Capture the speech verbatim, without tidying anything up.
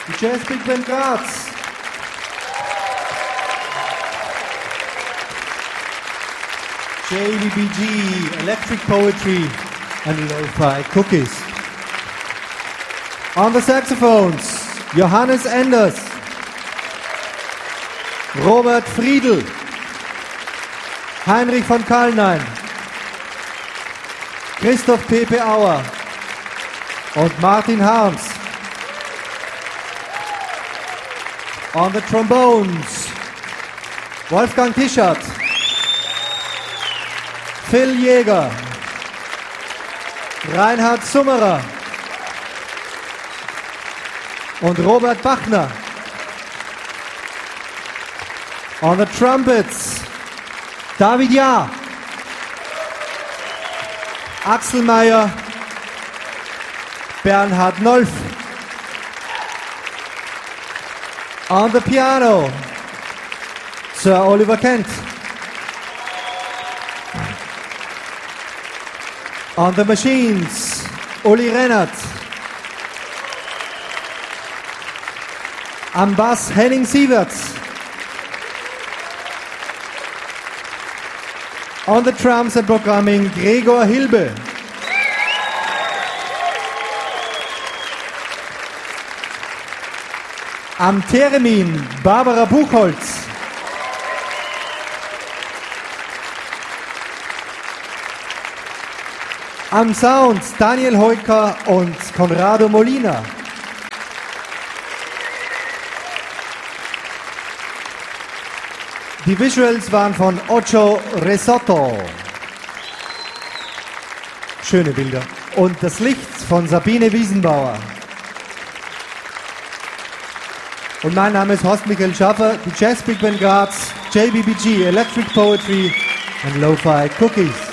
Die Jazz Big Band Graz. J V B G, Electric Poetry and Lo-Fi Cookies. On the saxophones, Johannes Enders, Robert Friedl, Heinrich von Kallenheim, Christoph Pepe Auer und Martin Harms. On the trombones, Wolfgang Tischert, Phil Jäger, Reinhard Summerer und Robert Bachner. On the trumpets, David Jahr, Axel Meyer, Bernhard Nolf. On the piano, Sir Oliver Kent. On the machines, Uli Rennert. Am Bass Henning Sieverts. On the drums and programming, Gregor Hilbe. Am Theremin, Barbara Buchholz. Am Sound, Daniel Heuker und Conrado Molina. Die Visuals waren von Ocho Risotto. Schöne Bilder. Und das Licht von Sabine Wiesenbauer. Und mein Name ist Horst Michael Schaffer, die Jazz Big Band Graz, J B B G, Electric Poetry and Lo-Fi Cookies.